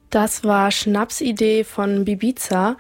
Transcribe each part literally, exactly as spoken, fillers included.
Das war Schnapsidee von Bibiza.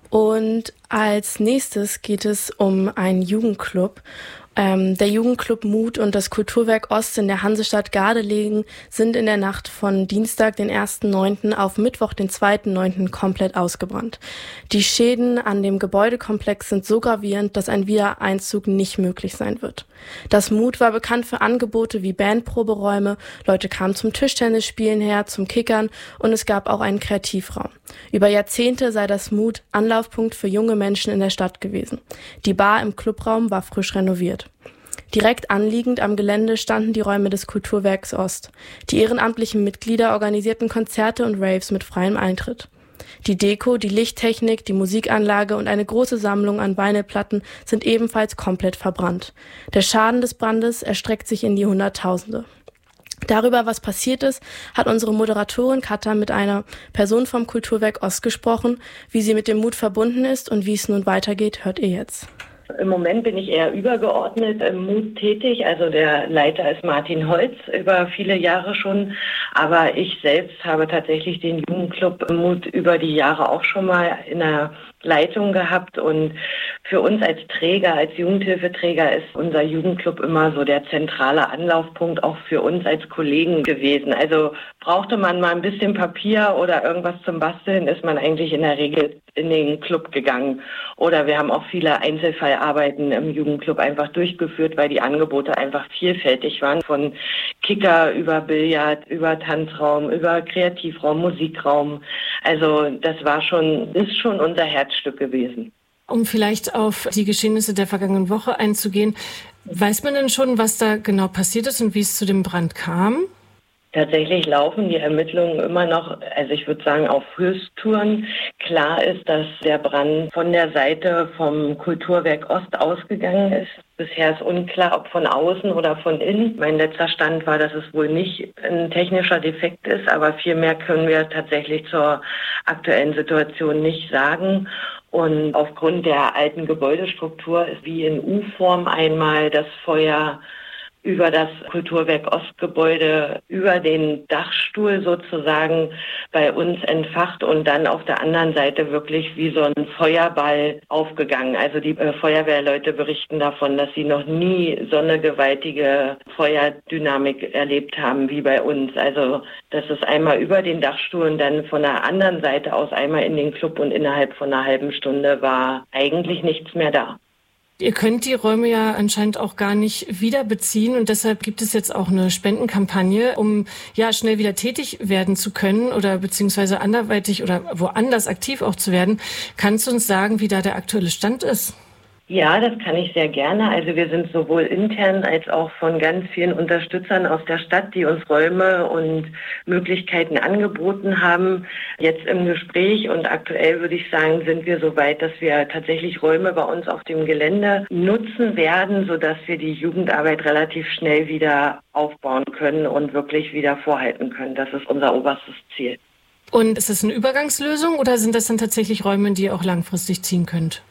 Und als nächstes geht es um einen Jugendclub. Ähm, der Jugendclub Mut und das Kulturwerk Ost in der Hansestadt Gardelegen sind in der Nacht von Dienstag, den ersten neunten auf Mittwoch, den zweiten neunten komplett ausgebrannt. Die Schäden an dem Gebäudekomplex sind so gravierend, dass ein Wiedereinzug nicht möglich sein wird. Das Mut war bekannt für Angebote wie Bandproberäume, Leute kamen zum Tischtennisspielen her, zum Kickern und es gab auch einen Kreativraum. Über Jahrzehnte sei das Mut Anlaufpunkt für junge Menschen in der Stadt gewesen. Die Bar im Clubraum war frisch renoviert. Direkt anliegend am Gelände standen die Räume des Kulturwerks Ost. Die ehrenamtlichen Mitglieder organisierten Konzerte und Raves mit freiem Eintritt. Die Deko, die Lichttechnik, die Musikanlage und eine große Sammlung an Vinylplatten sind ebenfalls komplett verbrannt. Der Schaden des Brandes erstreckt sich in die Hunderttausende. Darüber, was passiert ist, hat unsere Moderatorin Katha mit einer Person vom Kulturwerk Ost gesprochen. Wie sie mit dem Mut verbunden ist und wie es nun weitergeht, hört ihr jetzt. Im Moment bin ich eher übergeordnet im Mut tätig. Also der Leiter ist Martin Holz, über viele Jahre schon. Aber ich selbst habe tatsächlich den Jugendclub Mut über die Jahre auch schon mal in der Leitung gehabt. Und für uns als Träger, als Jugendhilfeträger ist unser Jugendclub immer so der zentrale Anlaufpunkt auch für uns als Kollegen gewesen. Also brauchte man mal ein bisschen Papier oder irgendwas zum Basteln, ist man eigentlich in der Regel in den Club gegangen. Oder wir haben auch viele Einzelfallarbeiten im Jugendclub einfach durchgeführt, weil die Angebote einfach vielfältig waren. Von Kicker über Billard, über Tanzraum, über Kreativraum, Musikraum. Also das war schon, ist schon unser Herzstück gewesen. Um vielleicht auf die Geschehnisse der vergangenen Woche einzugehen, weiß man denn schon, was da genau passiert ist und wie es zu dem Brand kam? Tatsächlich laufen die Ermittlungen immer noch, also ich würde sagen, auf Höchsttouren. Klar ist, dass der Brand von der Seite vom Kulturwerk Ost ausgegangen ist. Bisher ist unklar, ob von außen oder von innen. Mein letzter Stand war, dass es wohl nicht ein technischer Defekt ist, aber viel mehr können wir tatsächlich zur aktuellen Situation nicht sagen. Und aufgrund der alten Gebäudestruktur ist wie in U-Form einmal das Feuer über das Kulturwerk Ostgebäude, über den Dachstuhl sozusagen bei uns entfacht und dann auf der anderen Seite wirklich wie so ein Feuerball aufgegangen. Also die äh, Feuerwehrleute berichten davon, dass sie noch nie so eine gewaltige Feuerdynamik erlebt haben wie bei uns. Also das ist einmal über den Dachstuhl und dann von der anderen Seite aus einmal in den Club und innerhalb von einer halben Stunde war eigentlich nichts mehr da. Ihr könnt die Räume ja anscheinend auch gar nicht wieder beziehen und deshalb gibt es jetzt auch eine Spendenkampagne, um ja schnell wieder tätig werden zu können oder beziehungsweise anderweitig oder woanders aktiv auch zu werden. Kannst du uns sagen, wie da der aktuelle Stand ist? Ja, das kann ich sehr gerne. Also wir sind sowohl intern als auch von ganz vielen Unterstützern aus der Stadt, die uns Räume und Möglichkeiten angeboten haben, jetzt im Gespräch. Und aktuell würde ich sagen, sind wir so weit, dass wir tatsächlich Räume bei uns auf dem Gelände nutzen werden, sodass wir die Jugendarbeit relativ schnell wieder aufbauen können und wirklich wieder vorhalten können. Das ist unser oberstes Ziel. Und ist das eine Übergangslösung oder sind das dann tatsächlich Räume, in die ihr auch langfristig ziehen könnt?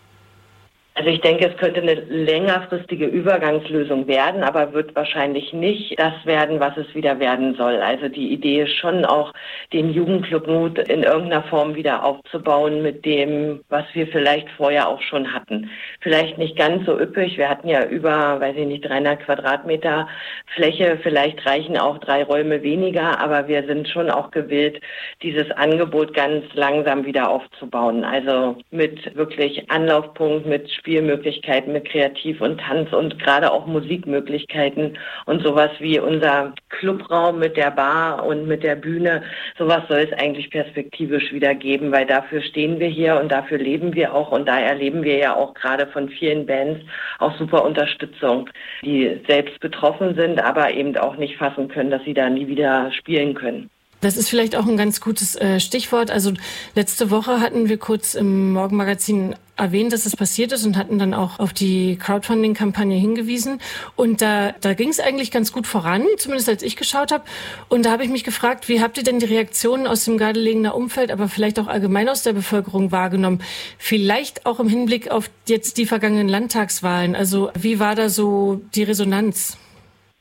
Also ich denke, es könnte eine längerfristige Übergangslösung werden, aber wird wahrscheinlich nicht das werden, was es wieder werden soll. Also die Idee ist schon auch, den Jugendclub Mut in irgendeiner Form wieder aufzubauen mit dem, was wir vielleicht vorher auch schon hatten. Vielleicht nicht ganz so üppig. Wir hatten ja über, weiß ich nicht, dreihundert Quadratmeter Fläche. Vielleicht reichen auch drei Räume weniger, aber wir sind schon auch gewillt, dieses Angebot ganz langsam wieder aufzubauen. Also mit wirklich Anlaufpunkt, mit Spielmöglichkeiten, mit Kreativ- und Tanz- und gerade auch Musikmöglichkeiten und sowas wie unser Clubraum mit der Bar und mit der Bühne. Sowas soll es eigentlich perspektivisch wieder geben, weil dafür stehen wir hier und dafür leben wir auch und da erleben wir ja auch gerade von vielen Bands auch super Unterstützung, die selbst betroffen sind, aber eben auch nicht fassen können, dass sie da nie wieder spielen können. Das ist vielleicht auch ein ganz gutes äh, Stichwort. Also letzte Woche hatten wir kurz im Morgenmagazin erwähnt, dass es passiert ist und hatten dann auch auf die Crowdfunding-Kampagne hingewiesen. Und da, da ging es eigentlich ganz gut voran, zumindest als ich geschaut habe. Und da habe ich mich gefragt, wie habt ihr denn die Reaktionen aus dem Gardelegener Umfeld, aber vielleicht auch allgemein aus der Bevölkerung wahrgenommen? Vielleicht auch im Hinblick auf jetzt die vergangenen Landtagswahlen. Also wie war da so die Resonanz?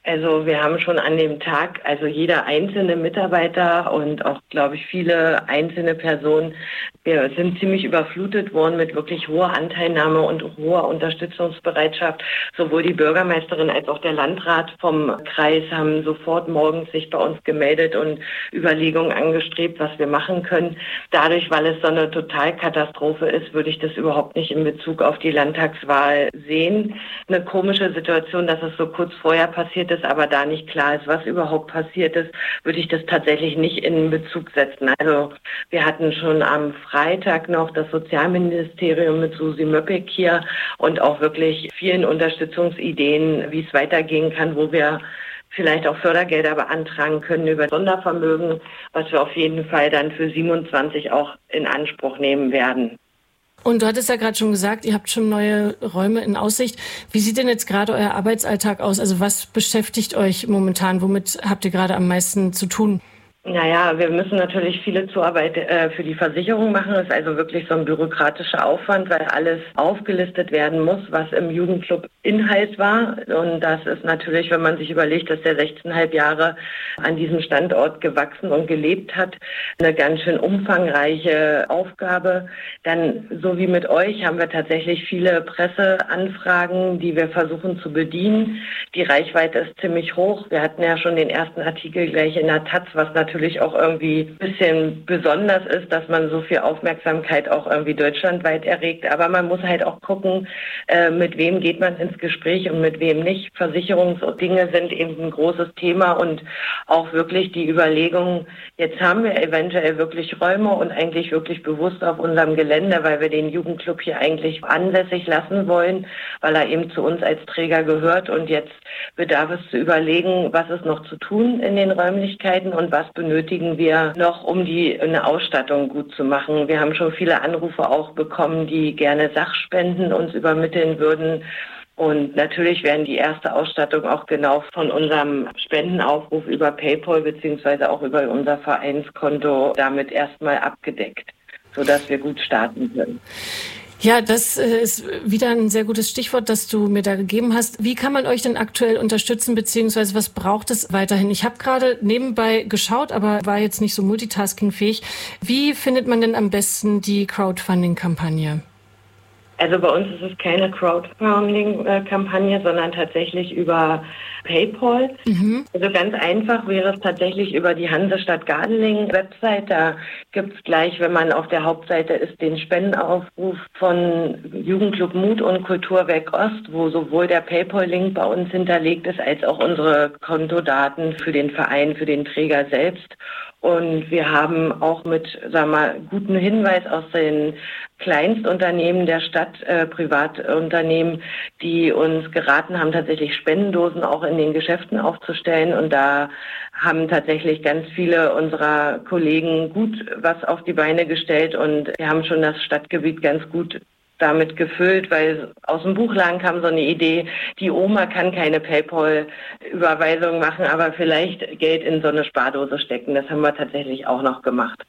Also wir haben schon an dem Tag, also jeder einzelne Mitarbeiter und auch, glaube ich, viele einzelne Personen, wir sind ziemlich überflutet worden mit wirklich hoher Anteilnahme und hoher Unterstützungsbereitschaft. Sowohl die Bürgermeisterin als auch der Landrat vom Kreis haben sofort morgens sich bei uns gemeldet und Überlegungen angestrebt, was wir machen können. Dadurch, weil es so eine Totalkatastrophe ist, würde ich das überhaupt nicht in Bezug auf die Landtagswahl sehen. Eine komische Situation, dass es so kurz vorher passiert ist, aber da nicht klar ist, was überhaupt passiert ist, würde ich das tatsächlich nicht in Bezug setzen. Also wir hatten schon am Freitag noch das Sozialministerium mit Susi Möppig hier und auch wirklich vielen Unterstützungsideen, wie es weitergehen kann, wo wir vielleicht auch Fördergelder beantragen können über Sondervermögen, was wir auf jeden Fall dann für siebenundzwanzig auch in Anspruch nehmen werden. Und du hattest ja gerade schon gesagt, ihr habt schon neue Räume in Aussicht. Wie sieht denn jetzt gerade euer Arbeitsalltag aus? Also was beschäftigt euch momentan? Womit habt ihr gerade am meisten zu tun? Naja, wir müssen natürlich viele Zuarbeit äh, für die Versicherung machen. Das ist also wirklich so ein bürokratischer Aufwand, weil alles aufgelistet werden muss, was im Jugendclub Inhalt war. Und das ist natürlich, wenn man sich überlegt, dass der sechzehneinhalb Jahre an diesem Standort gewachsen und gelebt hat, eine ganz schön umfangreiche Aufgabe. Dann, so wie mit euch, haben wir tatsächlich viele Presseanfragen, die wir versuchen zu bedienen. Die Reichweite ist ziemlich hoch. Wir hatten ja schon den ersten Artikel gleich in der Taz, was natürlich natürlich auch irgendwie ein bisschen besonders ist, dass man so viel Aufmerksamkeit auch irgendwie deutschlandweit erregt. Aber man muss halt auch gucken, äh, mit wem geht man ins Gespräch und mit wem nicht. Versicherungsdinge sind eben ein großes Thema und auch wirklich die Überlegung, jetzt haben wir eventuell wirklich Räume und eigentlich wirklich bewusst auf unserem Gelände, weil wir den Jugendclub hier eigentlich ansässig lassen wollen, weil er eben zu uns als Träger gehört. Und jetzt bedarf es zu überlegen, was ist noch zu tun in den Räumlichkeiten und was benötigen wir noch, um die eine Ausstattung gut zu machen. Wir haben schon viele Anrufe auch bekommen, die gerne Sachspenden uns übermitteln würden. Und natürlich werden die erste Ausstattung auch genau von unserem Spendenaufruf über PayPal beziehungsweise auch über unser Vereinskonto damit erstmal abgedeckt, sodass wir gut starten können. Ja, das ist wieder ein sehr gutes Stichwort, das du mir da gegeben hast. Wie kann man euch denn aktuell unterstützen, beziehungsweise was braucht es weiterhin? Ich habe gerade nebenbei geschaut, aber war jetzt nicht so multitaskingfähig. Wie findet man denn am besten die Crowdfunding-Kampagne? Also bei uns ist es keine Crowdfunding-Kampagne, sondern tatsächlich über PayPal. Mhm. Also ganz einfach wäre es tatsächlich über die Hansestadt Gardeling-Website. Da gibt es gleich, wenn man auf der Hauptseite ist, den Spendenaufruf von Jugendclub Mut und Kulturwerk Ost, wo sowohl der PayPal-Link bei uns hinterlegt ist, als auch unsere Kontodaten für den Verein, für den Träger selbst. Und wir haben auch mit, sagen wir mal, guten Hinweis aus den Kleinstunternehmen der Stadt, äh, Privatunternehmen, die uns geraten haben, tatsächlich Spendendosen auch in den Geschäften aufzustellen. Und da haben tatsächlich ganz viele unserer Kollegen gut was auf die Beine gestellt. Und wir haben schon das Stadtgebiet ganz gut damit gefüllt, weil aus dem Buchladen kam so eine Idee, die Oma kann keine PayPal-Überweisung machen, aber vielleicht Geld in so eine Spardose stecken. Das haben wir tatsächlich auch noch gemacht.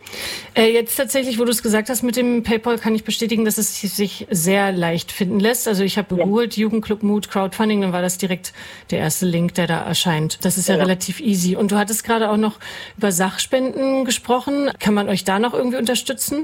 Äh, jetzt tatsächlich, wo du es gesagt hast mit dem PayPal, kann ich bestätigen, dass es sich sehr leicht finden lässt. Also ich habe gegoogelt, ja. Jugendclub Mut Crowdfunding, dann war das direkt der erste Link, der da erscheint. Das ist ja, ja relativ easy. Und du hattest gerade auch noch über Sachspenden gesprochen. Kann man euch da noch irgendwie unterstützen?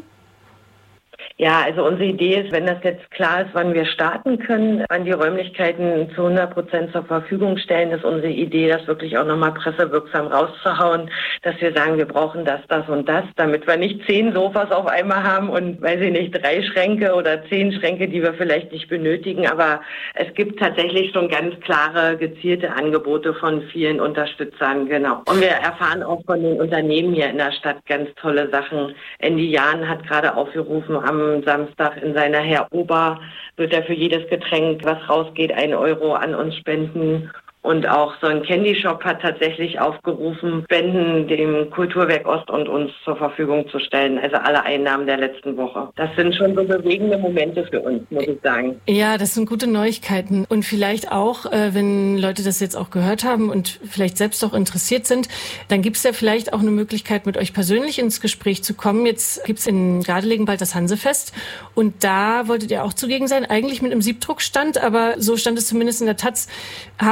Ja, also unsere Idee ist, wenn das jetzt klar ist, wann wir starten können, wann die Räumlichkeiten zu hundert Prozent zur Verfügung stellen, ist unsere Idee, das wirklich auch nochmal pressewirksam rauszuhauen, dass wir sagen, wir brauchen das, das und das, damit wir nicht zehn Sofas auf einmal haben und, weiß ich nicht, drei Schränke oder zehn Schränke, die wir vielleicht nicht benötigen. Aber es gibt tatsächlich schon ganz klare, gezielte Angebote von vielen Unterstützern, genau. Und wir erfahren auch von den Unternehmen hier in der Stadt ganz tolle Sachen. Andy Jahn hat gerade aufgerufen, am Samstag in seiner Herr Ober wird er für jedes Getränk, was rausgeht, ein Euro an uns spenden. Und auch so ein Candy Shop hat tatsächlich aufgerufen, Spenden dem Kulturwerk Ost und uns zur Verfügung zu stellen. Also alle Einnahmen der letzten Woche. Das sind schon so bewegende Momente für uns, muss ich sagen. Ja, das sind gute Neuigkeiten. Und vielleicht auch, wenn Leute das jetzt auch gehört haben und vielleicht selbst auch interessiert sind, dann gibt es ja vielleicht auch eine Möglichkeit, mit euch persönlich ins Gespräch zu kommen. Jetzt gibt es in Gardelegen bald das Hansefest. Und da wolltet ihr auch zugegen sein, eigentlich mit einem Siebdruckstand, aber so stand es zumindest in der Taz, haben die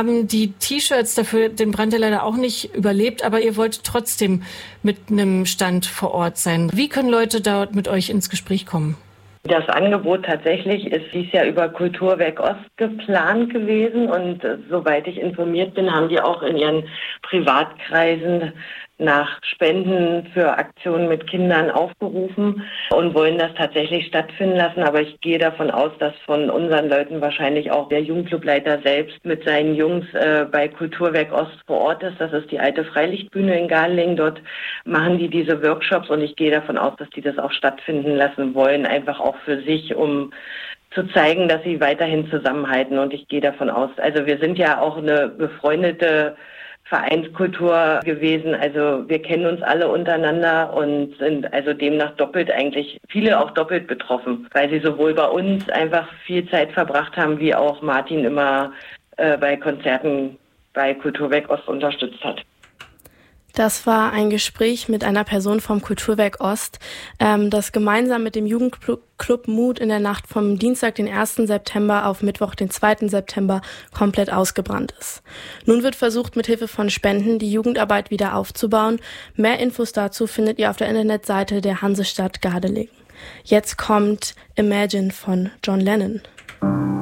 die T-Shirts dafür, den Brand ja leider auch nicht überlebt, aber ihr wollt trotzdem mit einem Stand vor Ort sein. Wie können Leute dort mit euch ins Gespräch kommen? Das Angebot tatsächlich ist dies Jahr über Kulturwerk Ost geplant gewesen und äh, soweit ich informiert bin, haben die auch in ihren Privatkreisen nach Spenden für Aktionen mit Kindern aufgerufen und wollen das tatsächlich stattfinden lassen. Aber ich gehe davon aus, dass von unseren Leuten wahrscheinlich auch der Jugendclubleiter selbst mit seinen Jungs äh, bei Kulturwerk Ost vor Ort ist. Das ist die alte Freilichtbühne in Garlingen. Dort machen die diese Workshops und ich gehe davon aus, dass die das auch stattfinden lassen wollen, einfach auch für sich, um zu zeigen, dass sie weiterhin zusammenhalten. Und ich gehe davon aus, also wir sind ja auch eine befreundete Vereinskultur gewesen. Also wir kennen uns alle untereinander und sind also demnach doppelt eigentlich, viele auch doppelt betroffen, weil sie sowohl bei uns einfach viel Zeit verbracht haben, wie auch Martin immer äh, bei Konzerten bei Kulturwerk Ost unterstützt hat. Das war ein Gespräch mit einer Person vom Kulturwerk Ost, ähm, das gemeinsam mit dem Jugendclub Mut in der Nacht vom Dienstag, den ersten September auf Mittwoch, den zweiten September komplett ausgebrannt ist. Nun wird versucht, mit Hilfe von Spenden die Jugendarbeit wieder aufzubauen. Mehr Infos dazu findet ihr auf der Internetseite der Hansestadt Gardelegen. Jetzt kommt Imagine von John Lennon.